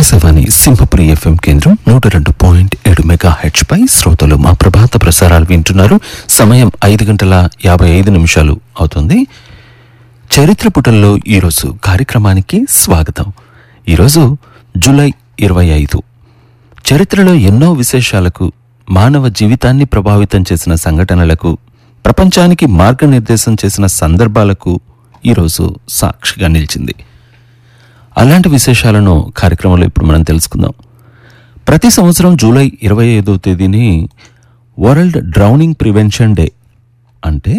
Akashvani Simhapuri FM కేంద్రం 102.7 megahertz పై శ్రోతలు మా ప్రభాత ప్రసారాలు వింటున్నారు. సమయం 5:55 అవుతుంది. చరిత్ర పుటల్లో ఈరోజు కార్యక్రమానికి స్వాగతం. ఈరోజు జూలై 25. చరిత్రలో ఎన్నో విశేషాలకు, మానవ జీవితాన్ని ప్రభావితం చేసిన సంఘటనలకు, ప్రపంచానికి మార్గనిర్దేశం చేసిన సందర్భాలకు ఈరోజు సాక్షిగా నిలిచింది. అలాంటి విశేషాలను కార్యక్రమంలో ఇప్పుడు మనం తెలుసుకుందాం. ప్రతి సంవత్సరం జూలై 25వ తేదీని వరల్డ్ డ్రౌనింగ్ ప్రివెన్షన్ డే, అంటే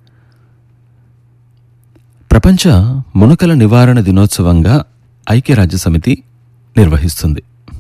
ప్రపంచ మునకల నివారణ దినోత్సవంగా ఐక్యరాజ్య సమితి నిర్వహిస్తుంది.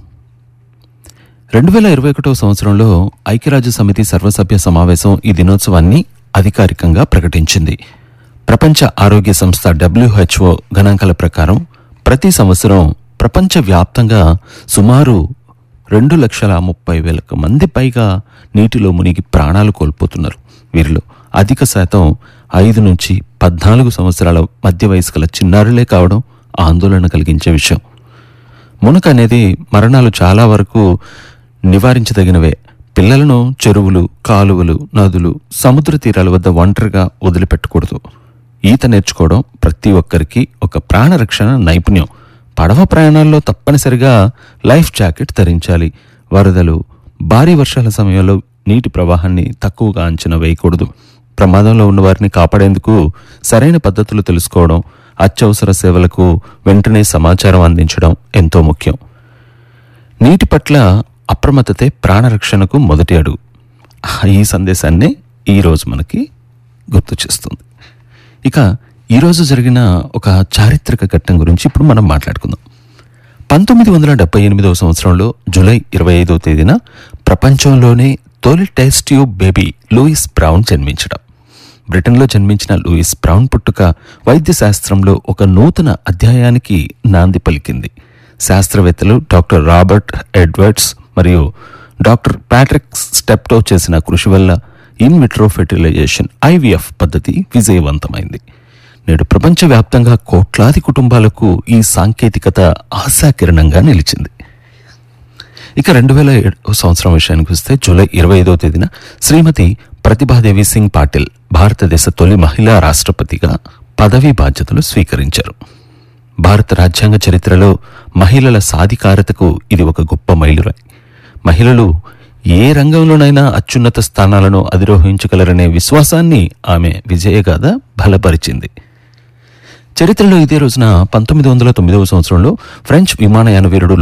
2021వ సంవత్సరంలో ఐక్యరాజ్య సమితి సర్వసభ్య సమావేశం ఈ దినోత్సవాన్ని అధికారికంగా ప్రకటించింది. ప్రపంచ ఆరోగ్య సంస్థ WHO గణాంకాల ప్రకారం ప్రతి సంవత్సరం ప్రపంచవ్యాప్తంగా సుమారు 2,30,000 మంది పైగా నీటిలో మునిగి ప్రాణాలు కోల్పోతున్నారు. వీరిలో అధిక శాతం 5 నుంచి 14 సంవత్సరాల మధ్య వయసు గల చిన్నారులే కావడం ఆందోళన కలిగించే విషయం. మునక అనేది మరణాలు చాలా వరకు నివారించదగినవే. పిల్లలను చెరువులు, కాలువలు, నదులు, సముద్ర తీరాల వద్ద ఒంటరిగా వదిలిపెట్టకూడదు. ఈత నేర్చుకోవడం ప్రతి ఒక్కరికి ఒక ప్రాణరక్షణ నైపుణ్యం. పడవ ప్రయాణాల్లో తప్పనిసరిగా లైఫ్ జాకెట్ ధరించాలి. వరదలు, భారీ వర్షాల సమయంలో నీటి ప్రవాహాన్ని తక్కువగా అంచనా వేయకూడదు. ప్రమాదంలో ఉన్న వారిని కాపాడేందుకు సరైన పద్ధతులు తెలుసుకోవడం, అత్యవసర సేవలకు వెంటనే సమాచారం అందించడం ఎంతో ముఖ్యం. నీటి పట్ల అప్రమత్తతే ప్రాణరక్షణకు మొదటి అడుగు. ఈ సందేశాన్ని ఈరోజు మనకి గుర్తు చేస్తుంది. ఇక ఈరోజు జరిగిన ఒక చారిత్రక ఘట్టం గురించి ఇప్పుడు మనం మాట్లాడుకుందాం. 1978వ సంవత్సరంలో జూలై 25వ తేదీన ప్రపంచంలోనే తొలి test tube baby Louis brown జన్మించడం. బ్రిటన్లో జన్మించిన లూయిస్ బ్రౌన్ పుట్టుక వైద్య శాస్త్రంలో ఒక నూతన అధ్యాయానికి నాంది పలికింది. శాస్త్రవేత్తలు డాక్టర్ రాబర్ట్ ఎడ్వర్డ్స్ మరియు డాక్టర్ ప్యాట్రిక్ స్టెప్టో చేసిన కృషి వల్ల ఇన్ విట్రో ఫెర్టిలైజేషన్ IVF పద్ధతి విజయవంతమైంది. నేడు ప్రపంచవ్యాప్తంగా కోట్లాది కుటుంబాలకు ఈ సాంకేతికత ఆశాకిరణంగా నిలిచింది. ఇక 2007 సంవత్సరం విషయానికి వస్తే జూలై 25వ తేదీన శ్రీమతి ప్రతిభాదేవి సింగ్ పాటిల్ భారతదేశ తొలి మహిళా రాష్ట్రపతిగా పదవీ బాధ్యతలు స్వీకరించారు. భారత రాజ్యాంగ చరిత్రలో మహిళల సాధికారతకు ఇది ఒక గొప్ప మైలురాయి. మహిళలు ఏ రంగంలోనైనా అత్యున్నత స్థానాలను అధిరోహించగలరనే విశ్వాసాన్ని ఆమె విజయగాథ బలపరిచింది. చరిత్రలో ఇదే రోజున 1909వ సంవత్సరంలో ఫ్రెంచ్ విమానయాన వీరుడు